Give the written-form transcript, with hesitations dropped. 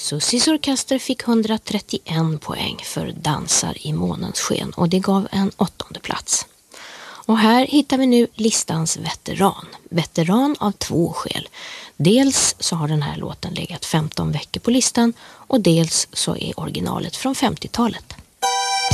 Sussies orkester fick 131 poäng för Dansar i månens sken och det gav en 8:e plats. Och här hittar vi nu listans veteran. Veteran av 2 skäl. Dels så har den här låten legat 15 veckor på listan och dels så är originalet från 50-talet.